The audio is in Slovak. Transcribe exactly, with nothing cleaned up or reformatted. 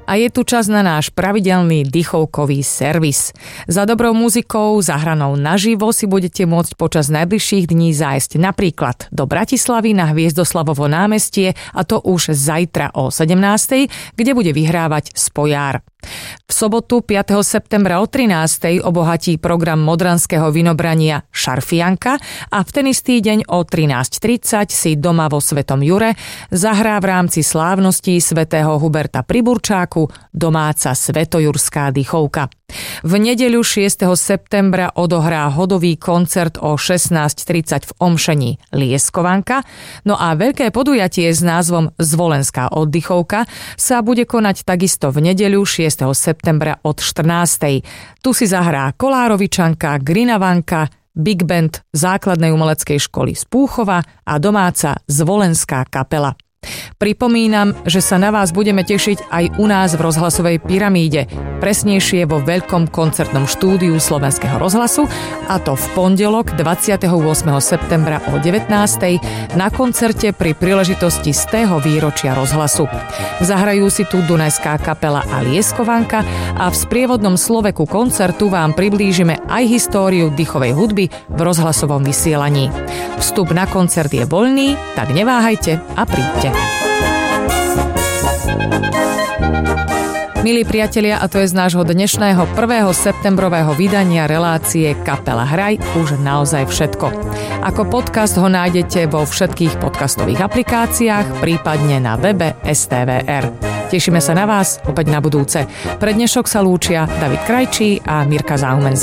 A je tu čas na náš pravidelný dychovkový servis. Za dobrou muzikou, zahranou naživo si budete môcť počas najbližších dní zájsť napríklad do Bratislavy na Hviezdoslavovo námestie, a to už zajtra o sedemnástej, kde bude vyhrávať Spojár. V sobotu piateho septembra o trinástej obohatí program modranského vinobrania Šarfianka a v ten istý deň o trinásť tridsať si doma vo Svetom Jure zahrá v rámci slávností svätého Huberta pri Burčáku domáca svetojurská dychovka. V nedeľu šiesteho septembra odohrá hodový koncert o šestnásť tridsať v Omšení Lieskovanka, no a veľké podujatie s názvom Zvolenská oddychovka sa bude konať takisto v nedeľu šiesteho septembra od štrnástej. Tu si zahrá Kolárovičanka, Grinavanka, Big Band Základnej umeleckej školy z Púchova a domáca Zvolenská kapela. Pripomínam, že sa na vás budeme tešiť aj u nás v rozhlasovej pyramíde, presnejšie vo veľkom koncertnom štúdiu Slovenského rozhlasu, a to v pondelok dvadsiateho ôsmeho septembra o devätnástej na koncerte pri príležitosti stého výročia rozhlasu. Zahrajú si tu Dunajská kapela a Lieskovanka a v sprievodnom slove ku koncertu vám priblížime aj históriu dychovej hudby v rozhlasovom vysielaní. Vstup na koncert je voľný, tak neváhajte a príďte. Milí priatelia, a to je z nášho dnešného prvého septembrového vydania relácie Kapela Hraj už naozaj všetko. Ako podcast ho nájdete vo všetkých podcastových aplikáciách, prípadne na webe es té vé er. Tešíme sa na vás opäť na budúce. Pre dnešok sa lúčia David Krajčí a Mirka Záhumen.